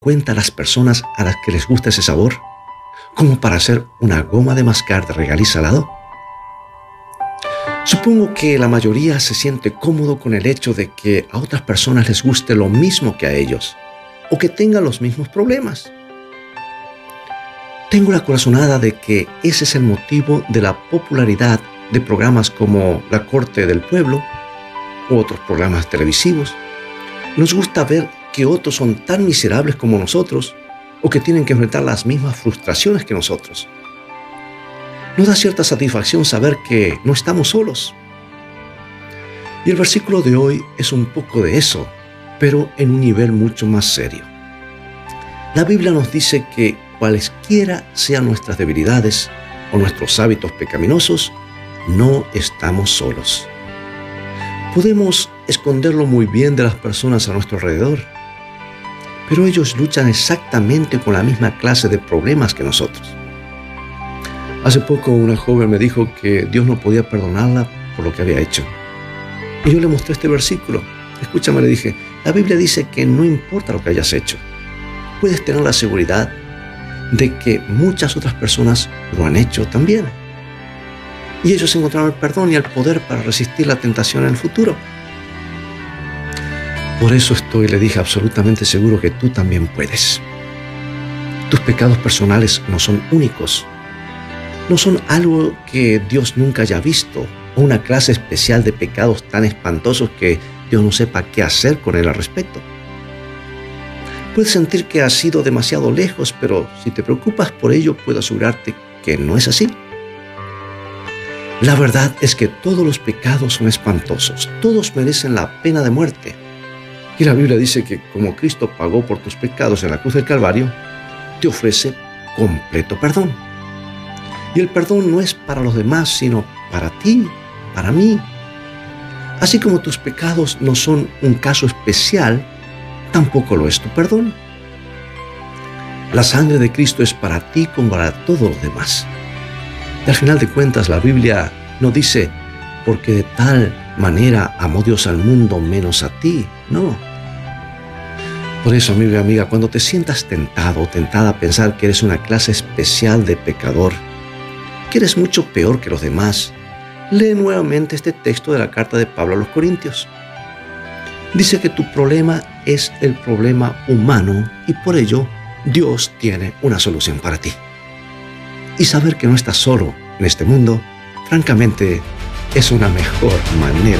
cuenta las personas a las que les gusta ese sabor? ¿Como para hacer una goma de mascar de regaliz salado? Supongo que la mayoría se siente cómodo con el hecho de que a otras personas les guste lo mismo que a ellos, o que tengan los mismos problemas. Tengo la corazonada de que ese es el motivo de la popularidad de programas como La Corte del Pueblo u otros programas televisivos. Nos gusta ver que otros son tan miserables como nosotros o que tienen que enfrentar las mismas frustraciones que nosotros. Nos da cierta satisfacción saber que no estamos solos. Y el versículo de hoy es un poco de eso, pero en un nivel mucho más serio. La Biblia nos dice que cualesquiera sean nuestras debilidades o nuestros hábitos pecaminosos, no estamos solos. Podemos esconderlo muy bien de las personas a nuestro alrededor, pero ellos luchan exactamente con la misma clase de problemas que nosotros. Hace poco una joven me dijo que Dios no podía perdonarla por lo que había hecho. Y yo le mostré este versículo. Escúchame, le dije, la Biblia dice que no importa lo que hayas hecho. Puedes tener la seguridad de que muchas otras personas lo han hecho también. Y ellos encontraron el perdón y el poder para resistir la tentación en el futuro. Por eso le dije, absolutamente seguro que tú también puedes. Tus pecados personales no son únicos. No son algo que Dios nunca haya visto, o una clase especial de pecados tan espantosos que Dios no sepa qué hacer con él al respecto. Puedes sentir que has ido demasiado lejos, pero si te preocupas por ello, puedo asegurarte que no es así. La verdad es que todos los pecados son espantosos, todos merecen la pena de muerte. Y la Biblia dice que como Cristo pagó por tus pecados en la cruz del Calvario, te ofrece completo perdón. Y el perdón no es para los demás, sino para ti, para mí. Así como tus pecados no son un caso especial, tampoco lo es tu perdón. La sangre de Cristo es para ti como para todos los demás. Y al final de cuentas, la Biblia no dice, porque de tal manera amó Dios al mundo menos a ti. No. Por eso, amigo y amiga, cuando te sientas tentado o tentada a pensar que eres una clase especial de pecador, que eres mucho peor que los demás, lee nuevamente este texto de la carta de Pablo a los Corintios. Dice que tu problema es el problema humano y por ello Dios tiene una solución para ti. Y saber que no estás solo en este mundo, francamente, es una mejor manera